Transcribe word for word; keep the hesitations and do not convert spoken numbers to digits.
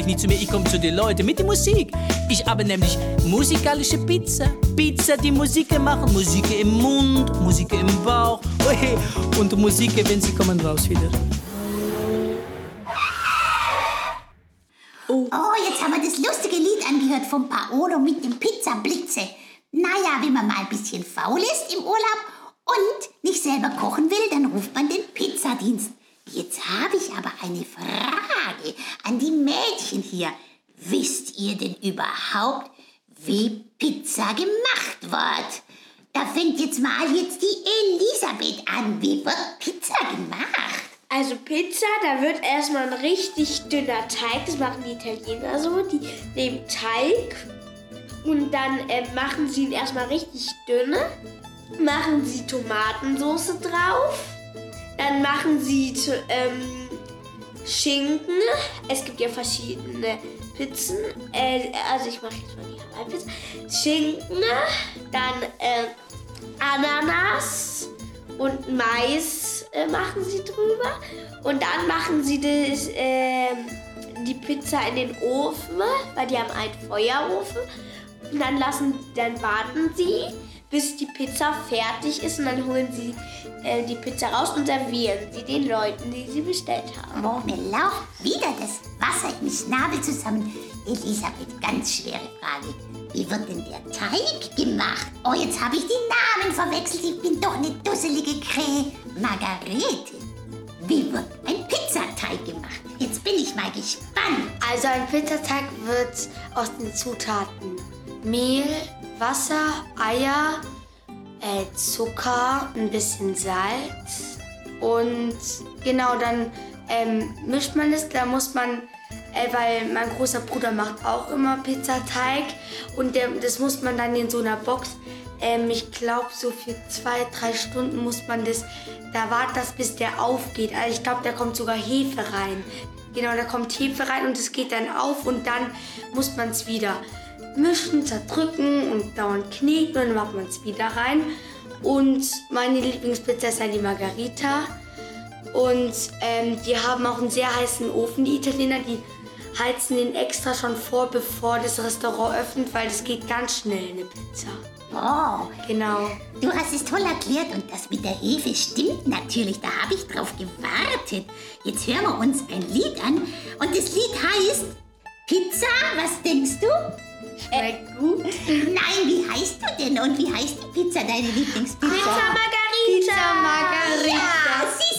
nicht zu mir, ich komme zu den Leuten mit der Musik. Ich habe nämlich musikalische Pizza. Pizza, die Musik machen. Musik im Mund, Musik im Bauch. Und Musik, wenn sie kommen raus wieder. Oh. oh, jetzt haben wir das lustige Lied angehört von Paolo mit dem Pizzablitze. Naja, wenn man mal ein bisschen faul ist im Urlaub und nicht selber kochen will, dann ruft man den Pizzadienst. Jetzt habe ich aber eine Frage an die Mädchen hier. Wisst ihr denn überhaupt, wie Pizza gemacht wird? Da fängt jetzt mal jetzt die Elisabeth an. Wie wird Pizza gemacht? Also Pizza, da wird erstmal ein richtig dünner Teig. Das machen die Italiener so. Die nehmen Teig und dann äh, machen sie ihn erstmal richtig dünn. Machen sie Tomatensauce drauf. Dann machen sie ähm, Schinken. Es gibt ja verschiedene Pizzen. Äh, also ich mache jetzt mal die Hawaii-Pizza. Schinken, dann äh, Ananas und Mais äh, machen sie drüber. Und dann machen sie das, äh, die Pizza in den Ofen, weil die haben einen Feuerofen. Und dann lassen, dann warten sie, bis die Pizza fertig ist. Und dann holen sie äh, die Pizza raus und servieren sie den Leuten, die sie bestellt haben. Oh, mir lauft wieder das Wasser im Schnabel zusammen. Elisabeth, ganz schwere Frage. Wie wird denn der Teig gemacht? Oh, jetzt habe ich die Namen verwechselt. Ich bin doch eine dusselige Krähe. Margarete, wie wird ein Pizzateig gemacht? Jetzt bin ich mal gespannt. Also ein Pizzateig wird aus den Zutaten Mehl, Wasser, Eier, äh, Zucker, ein bisschen Salz und genau, dann ähm, mischt man es. Da muss man, äh, weil mein großer Bruder macht auch immer Pizzateig und der, das muss man dann in so einer Box, ähm, ich glaube so für zwei, drei Stunden muss man das, da wartet das, bis der aufgeht. Also ich glaube, da kommt sogar Hefe rein. Genau, da kommt Hefe rein und es geht dann auf und dann muss man es wieder mischen, zerdrücken und dauernd kneten und dann macht man es wieder rein. Und meine Lieblingspizza ist dann die Margarita. Und ähm, die haben auch einen sehr heißen Ofen, die Italiener. Die heizen den extra schon vor, bevor das Restaurant öffnet, weil das geht ganz schnell, eine Pizza. Oh, genau. Du hast es toll erklärt und das mit der Hefe stimmt natürlich. Da habe ich drauf gewartet. Jetzt hören wir uns ein Lied an und das Lied heißt Pizza, was denkst du? Schmeckt gut. Nein, wie heißt du denn und wie heißt die Pizza, deine Lieblingspizza? Pizza Margarita! Pizza Margarita. Ja,